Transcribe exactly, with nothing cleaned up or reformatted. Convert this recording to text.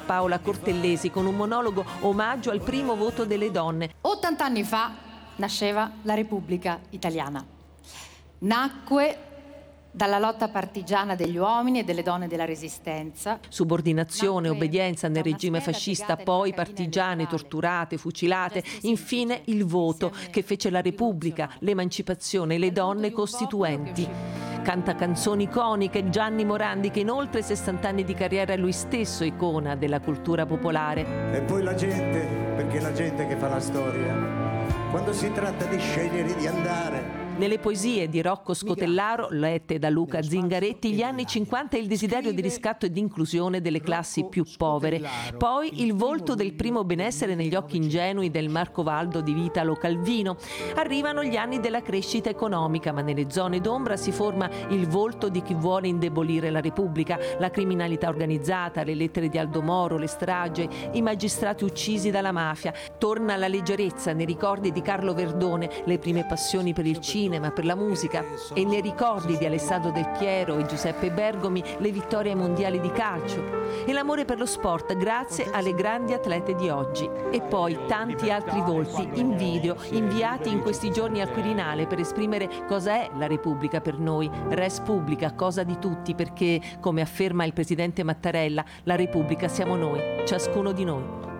Paola Cortellesi con un monologo omaggio al primo voto delle donne. ottanta anni fa nasceva la Repubblica Italiana. Nacque dalla lotta partigiana degli uomini e delle donne della Resistenza. Subordinazione, obbedienza nel regime fascista, poi partigiane torturate, fucilate, infine il voto che fece la Repubblica, l'emancipazione, le donne costituenti. Canta canzoni iconiche Gianni Morandi, che in oltre sessanta anni di carriera è lui stesso icona della cultura popolare. E poi la gente, perché è la gente che fa la storia, quando si tratta di scegliere di andare. Nelle poesie di Rocco Scotellaro, lette da Luca Zingaretti, gli anni cinquanta e il desiderio di riscatto e di inclusione delle classi più povere. Poi il volto del primo benessere negli occhi ingenui del Marcovaldo di Vitalo Calvino. Arrivano gli anni della crescita economica, ma nelle zone d'ombra si forma il volto di chi vuole indebolire la Repubblica, la criminalità organizzata, le lettere di Aldo Moro, le stragi, i magistrati uccisi dalla mafia. Torna la leggerezza nei ricordi di Carlo Verdone, le prime passioni per il cinema, per la musica, e nei ricordi di Alessandro Del Piero e Giuseppe Bergomi le vittorie mondiali di calcio e l'amore per lo sport grazie alle grandi atlete di oggi. E poi tanti altri volti in video inviati in questi giorni al Quirinale per esprimere cosa è la Repubblica per noi, res publica, cosa di tutti, perché, come afferma il presidente Mattarella, la Repubblica siamo noi, ciascuno di noi.